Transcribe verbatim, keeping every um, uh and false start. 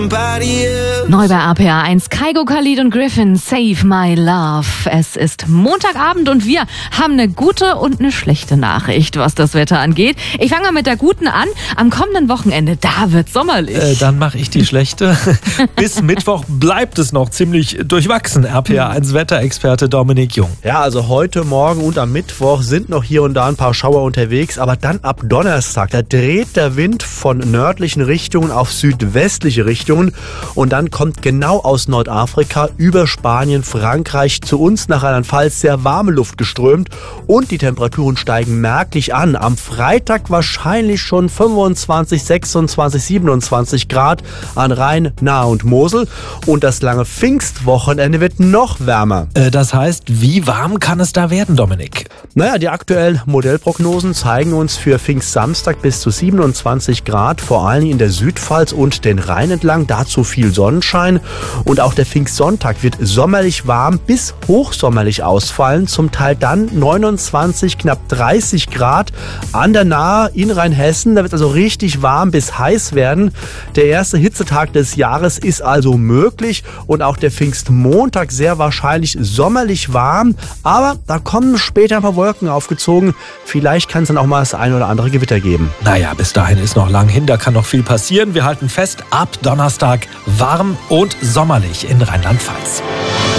Neu bei A P A eins, Kygo, Khalid und Griffin, Save My Love. Es ist Montagabend und wir haben eine gute und eine schlechte Nachricht, was das Wetter angeht. Ich fange mal mit der guten an. Am kommenden Wochenende, da wird sommerlich. Äh, dann mache ich die schlechte. Bis Mittwoch bleibt es noch ziemlich durchwachsen. R P A eins Wetterexperte Dominik Jung. Ja, also heute, morgen und am Mittwoch sind noch hier und da ein paar Schauer unterwegs, aber dann ab Donnerstag, da dreht der Wind von nördlichen Richtungen auf südwestliche Richtungen und dann kommt genau aus Nordafrika über Spanien, Frankreich zu uns nach Rheinland-Pfalz sehr warme Luft geströmt und die Temperaturen steigen merklich an. Am Freitag wahrscheinlich schon fünfundzwanzig, sechsundzwanzig, siebenundzwanzig Grad an Rhein, Nahe und Mosel und das lange Pfingstwochenende wird noch wärmer. Äh, das heißt, wie warm kann es da werden, Dominik? Naja, die aktuellen Modellprognosen zeigen uns für Pfingstsamstag bis zu siebenundzwanzig Grad, vor allem in der Südpfalz und den Rhein entlang. Dazu viel Sonnenschein und auch der Pfingstsonntag wird sommerlich warm bis hochsommerlich ausfallen. Zum Teil dann neunundzwanzig, knapp dreißig Grad an der Nahe in Rheinhessen. Da wird also richtig warm bis heiß werden. Der erste Hitzetag des Jahres ist also möglich und auch der Pfingstmontag sehr wahrscheinlich sommerlich warm. Aber da kommen später ein paar Wolken aufgezogen. Vielleicht kann es dann auch mal das ein oder andere Gewitter geben. Naja, bis dahin ist noch lang hin, da kann noch viel passieren. Wir halten fest, ab Donnerstag warm und sommerlich in Rheinland-Pfalz.